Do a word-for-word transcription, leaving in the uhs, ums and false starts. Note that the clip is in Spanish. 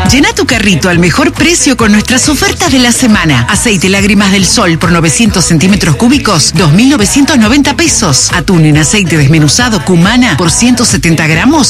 Llena tu carrito al mejor precio con nuestras ofertas de la semana. Aceite Lágrimas del Sol por novecientos centímetros cúbicos, dos mil novecientos noventa pesos. Atún en aceite desmenuzado Cumana por ciento setenta gramos,